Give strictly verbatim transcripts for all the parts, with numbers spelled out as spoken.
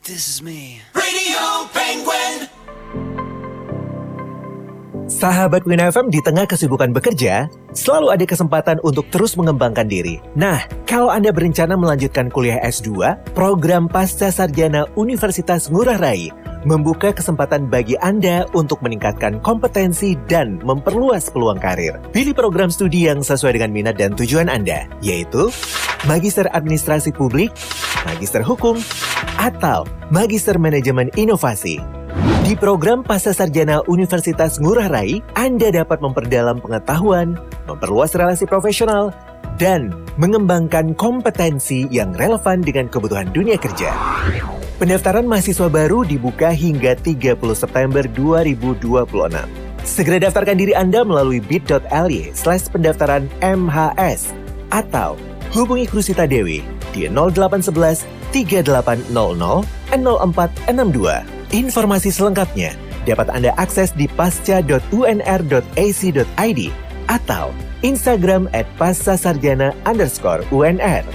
This is me. Radio Penguin. Sahabat Win F M, di tengah kesibukan bekerja, selalu ada kesempatan untuk terus mengembangkan diri. Nah, kalau Anda berencana melanjutkan kuliah S dua, program Pasca Sarjana Universitas Ngurah Rai membuka kesempatan bagi Anda untuk meningkatkan kompetensi dan memperluas peluang karir. Pilih program studi yang sesuai dengan minat dan tujuan Anda, yaitu Magister Administrasi Publik, Magister Hukum, atau Magister Manajemen Inovasi. Di program Pasca Sarjana Universitas Ngurah Rai, Anda dapat memperdalam pengetahuan, memperluas relasi profesional, dan mengembangkan kompetensi yang relevan dengan kebutuhan dunia kerja. Pendaftaran mahasiswa baru dibuka hingga tiga puluh September dua ribu dua puluh enam. Segera daftarkan diri Anda melalui bit.ly slash pendaftaran MHS atau hubungi Krusita Dewi di nol delapan satu satu tiga delapan nol nol nol empat enam dua. Informasi selengkapnya dapat Anda akses di pasca dot u n r dot a c dot i d atau Instagram at pascasarjana underscore U N R.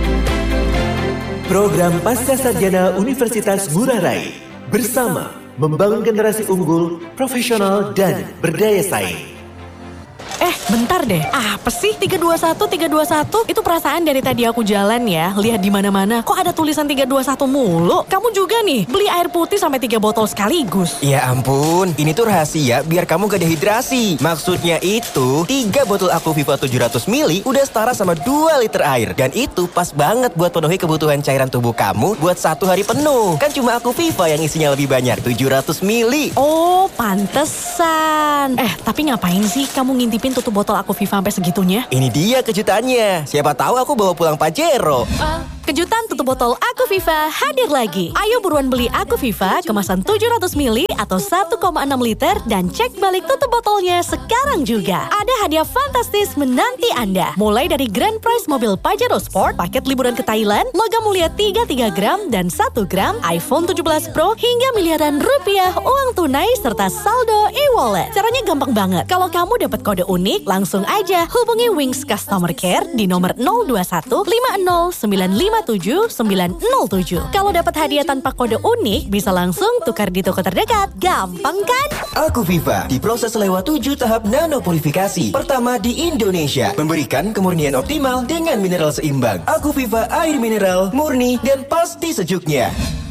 Program Pasca Sarjana Universitas Ngurah Rai bersama membangun generasi unggul, profesional, dan berdaya saing. Eh, bentar deh. Apa sih tiga dua satu tiga dua satu? Itu perasaan dari tadi aku jalan ya, lihat di mana-mana. Kok ada tulisan tiga dua satu mulu? Kamu juga nih, beli air putih sampai tiga botol sekaligus. Ya ampun, ini tuh rahasia biar kamu gak dehidrasi. Maksudnya itu, tiga botol Aquaviva tujuh ratus mililiter udah setara sama dua liter air. Dan itu pas banget buat penuhi kebutuhan cairan tubuh kamu buat satu hari penuh. Kan cuma Aquaviva yang isinya lebih banyak, tujuh ratus mililiter. Oh, pantesan. Eh, tapi ngapain sih kamu ngintipin tutup botol Aquaviva sampai segitunya? Ini dia kejutannya. Siapa tahu aku bawa pulang Pajero. Uh. Kejutan tutup botol Aquaviva hadir lagi. Ayo buruan beli Aquaviva kemasan tujuh ratus mililiter atau satu koma enam liter dan cek balik tutup botolnya sekarang juga. Ada hadiah fantastis menanti Anda. Mulai dari grand prize mobil Pajero Sport, paket liburan ke Thailand, logam mulia tiga puluh tiga gram dan satu gram, iPhone tujuh belas Pro, hingga miliaran rupiah uang tunai serta saldo e-wallet. Caranya gampang banget. Kalau kamu dapat kode unik, langsung aja hubungi Wings Customer Care di nomor nol dua satu lima nol sembilan lima tujuh sembilan nol tujuh. Kalau dapat hadiah tanpa kode unik, bisa langsung tukar di toko terdekat. Gampang kan? Aquaviva diproses lewat tujuh tahap nanopurifikasi. Pertama di Indonesia, memberikan kemurnian optimal dengan mineral seimbang. Aquaviva air mineral, murni dan pasti sejuknya.